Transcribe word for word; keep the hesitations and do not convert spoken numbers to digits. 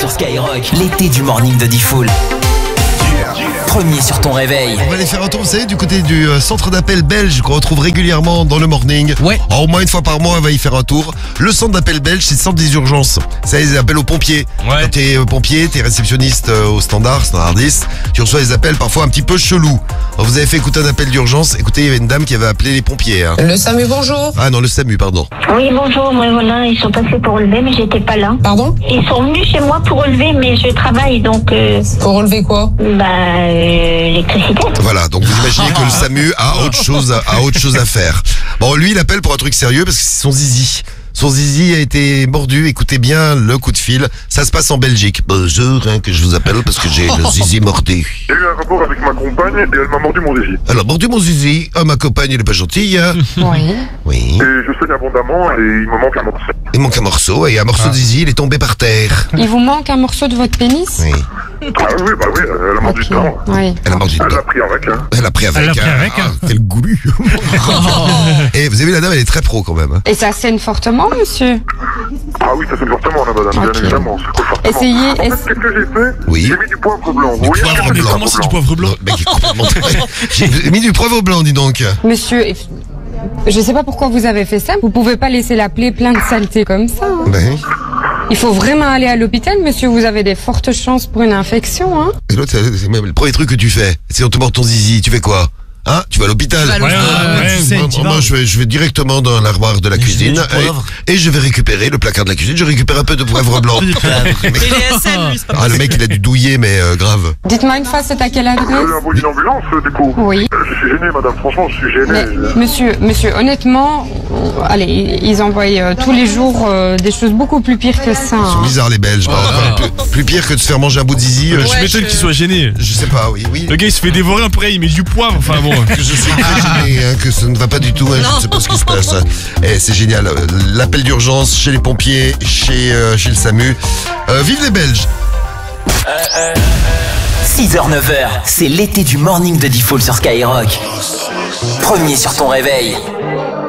sur Skyrock. L'été du morning de Diffoul. Premier sur ton réveil. On va aller faire un tour, vous savez, du côté du euh, centre d'appel belge qu'on retrouve régulièrement dans le morning. Ouais. Alors, au moins une fois par mois, on va y faire un tour. Le centre d'appel belge, c'est le centre des urgences. Ça, ils appellent aux pompiers. Ouais. Quand t'es euh, pompier, t'es réceptionniste euh, au standard, standard dix, tu reçois des appels parfois un petit peu chelous. Alors, vous avez fait écouter un appel d'urgence. Écoutez, il y avait une dame qui avait appelé les pompiers. Hein. Le SAMU, bonjour. Ah non, le SAMU, pardon. Oui, bonjour, moi voilà, ils sont passés pour relever, mais j'étais pas là. Pardon? Ils sont venus chez moi pour relever, mais je travaille, donc, euh, Pour relever quoi? bah, euh, l'électricité. Voilà, donc vous imaginez que le SAMU a autre chose à, a autre chose à faire. Bon, lui, il appelle pour un truc sérieux parce que c'est son zizi. Son zizi a été mordu, écoutez bien le coup de fil. Ça se passe en Belgique. Bonjour, hein, que je vous appelle parce que j'ai le zizi mordu. J'ai eu un rapport avec ma compagne et elle m'a mordu mon zizi. Alors, mordu mon zizi. Ah, ma compagne, elle est pas gentille. Hein. Oui. Oui. Et je saigne abondamment et il me manque un morceau. Il manque un morceau et un morceau de zizi, il est tombé par terre. Il vous manque un morceau de votre pénis? Oui. Ah oui, bah oui, elle a mordu Ok. dedans. Oui. Elle a mordu Elle dedans. l'a pris avec, hein. Elle a pris avec. Elle l'a pris hein. avec, hein. Ah, quel goulu. Et vous avez vu, la dame, elle est très pro quand même. Hein. Et ça saigne fortement, monsieur? Ah oui, ça fait fortement, là, madame, Ok. bien évidemment. Ça coûte fortement. Essayez, En fait, ess- qu'est-ce que j'ai fait? Oui. J'ai mis du poivre blanc. Vous Du voyez poivre ce que blanc. c'est, Comment c'est du poivre blanc? Le mec est complètement... J'ai mis du poivre blanc, dis donc. Monsieur, je sais pas pourquoi vous avez fait ça. Vous pouvez pas laisser la plaie plein de saleté comme ça. hein. Ben, Il faut vraiment aller à l'hôpital, monsieur. Vous avez des fortes chances pour une infection, hein. et l'autre, c'est c'est même le premier truc que tu fais. Si on te mord ton zizi, tu fais quoi? Hein? Tu vas à l'hôpital. Ouais, ouais, ouais, Moi, tu sais, tu moi, vas. je, vais, je vais directement dans l'armoire de la cuisine du poivre. et, et je vais récupérer le placard de la cuisine. Je récupère un peu de poivre blanc. Le mec- ah, le mec, il a dû douiller, mais euh, grave. Dites-moi une fois, c'est à quelle J'ai adresse? envoyé une ambulance, euh, du coup. Oui. Euh, Je suis gêné, madame, franchement, je suis gêné. Mais, monsieur, monsieur, honnêtement, euh, allez, ils envoient euh, tous les jours euh, des choses beaucoup plus pires que ça. Ils sont hein. bizarres, les Belges. Bah, plus, plus pire que de se faire manger un bout de zizi. euh, Je m'étonne qu'il soit gêné. je, je sais pas, oui, oui. Le gars il se fait dévorer un prêt, il met du poivre. Enfin bon. Que je suis très gêné, hein, que ça ne va pas du tout, hein, je ne sais pas ce qui se passe. Et c'est génial. L'appel d'urgence chez les pompiers, chez, euh, chez le SAMU. Euh, vive les Belges! six heures neuf heures, c'est l'été du morning de Diffoul sur Skyrock. Premier sur ton réveil.